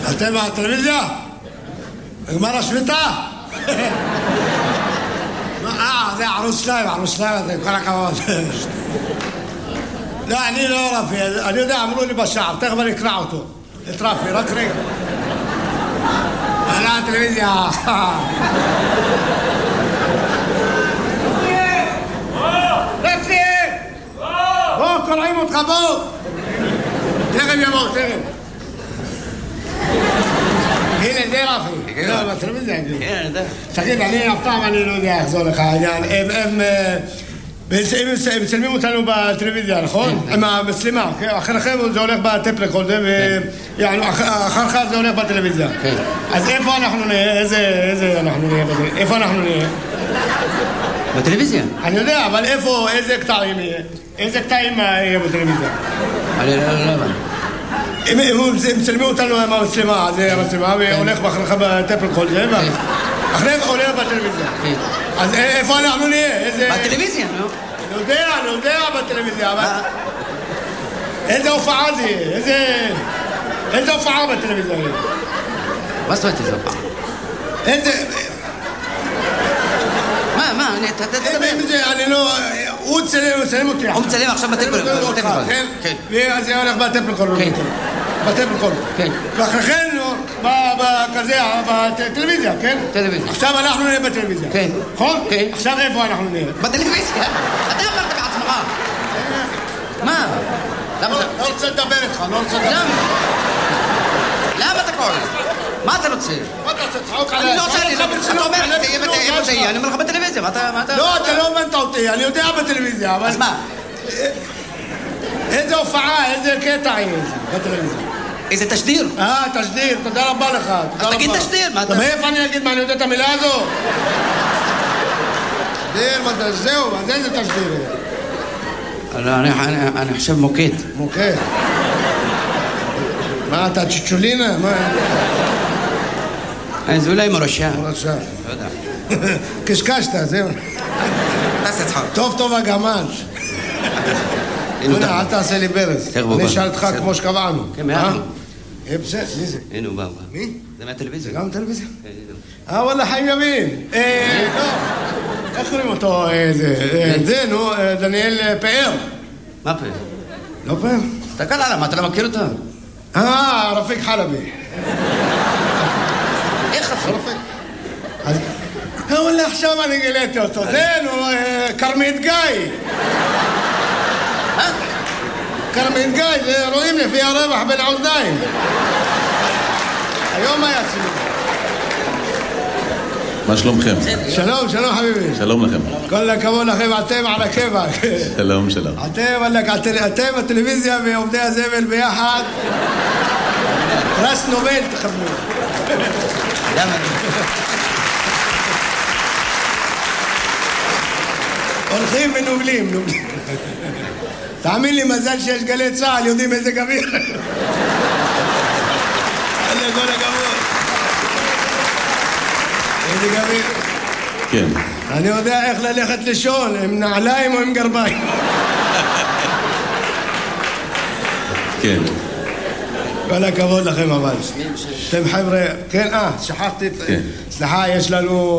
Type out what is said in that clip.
אתם בטלוויזיה? נגמר השביתה? זה ערוץ 2, זה כל הכבוד. לא, אני לא רפי, אני יודע, אמרו לי בשער, תכף אני אקרא אותו. את רפי, רק רגע. עלה הטלוויזיה. רפי! בוא, קוראים אותך, בוא! תכף יבוא, תכף. הנה, זה רפי. לא, בטלוויזיה. כן, אני יודע. תגיד, אני אף פעם אני לא יודע איך זה הולך העניין. הם מצלמים אותנו בטלוויזיה, נכון? עם המצלמה. אחריכם זה הולך בטפ רקורדר, ואחריך זה הולך בטלוויזיה. אז איפה אנחנו נהיה? איזה אנחנו נהיה? איפה אנחנו נהיה? בטלוויזיה. אני יודע, אבל איפה, איזה קטעים יהיה? איזה קטעים יהיה בטלוויזיה? אני לא יודע. הם מצלמים אותנו עם המצלמה, זה המצלמה, והולך אחריך בטפ רקורדר, אחריך הולך בטלוויזיה. אז איפה אנחנו נהיה? בטלוויזיה, לא? אני יודע בטלוויזיה, אבל... איזה הופעה זה יהיה? איזה הופעה בטלוויזיה יהיה? מה זאת אומרת איזה הופעה? איזה... מה? אני לא... הוא מצלם אותי. הוא מצלם עכשיו בטלוויזיה. כן. ואז זה הולך בטלוויזיה. בטלוויזיה. כן. ואחריכן, כזה, בטלוויזיה, כן? טלוויזיה. עכשיו אנחנו נהיה בטלוויזיה. כן. נכון? כן. עכשיו איפה אנחנו נהיה? בטלוויזיה. אתה אמרת בעצמך. מה? לא רוצה לדבר איתך, לא רוצה לדבר. למה אתה קורא? מה אתה רוצה? מה אתה רוצה? צחוק עליי. אני לא רוצה, אתה אומר, איפה זה יהיה? אני אומר לך בטלוויזיה, מה אתה... לא, אתה לא הבנת אותי, אני יודע בטלוויזיה, אבל... אז מה? איזה הופעה, איזה קטע יהיה בטלוויזיה? איזה תשדיר? תשדיר, תודה רבה לך. אז תגיד תשדיר, מה אתה... מאיפה אני אגיד מה, אני יודע את המילה הזו? תשדיר, זהו, אז איזה תשדיר יהיה? אני חושב מוקד. מוקד? מה, אתה צ'צ'ולינה? מה? זה אולי מורשה. מורשה. לא יודע. קשקשת, זהו. תעשה צחוק. טוב הגמל. אל תעשה לי ברז. אני אשאל אותך כמו שקבענו. כן, מהענו. בסדר, מי זה? הנה הוא בא. מי? זה מהטלוויזיה. זה גם טלוויזיה? וואלה, חיים ימין. איך קוראים אותו? זה, נו, דניאל פאר. מה פאר? לא פאר? תסתכל עליו, מה אתה לא מכיר אותו? רפיק חלבי. איך רפיק? וואלה, עכשיו אני גיליתי אותו. זה, נו, כרמית גיא. כרמית גיא, זה רואים לפי הרווח בין האוזניים. היום היה צילום. מה שלומכם? שלום חביבי. שלום לכם. כל הכבוד לכם, אתם על הקבע. שלום. אתם בטלוויזיה ועובדי הזבל ביחד. פרס נובל תקבלו. למה? הולכים ונובלים. תאמין לי, מזל שיש גלי צהל, יודעים איזה גביר. אלה כל הכבוד. איזה גביר. כן. אני יודע איך ללכת לישון, עם נעליים או עם גרביים. כן. כל הכבוד לכם אבל. אתם חבר'ה, כן, שכחתי, סליחה, יש לנו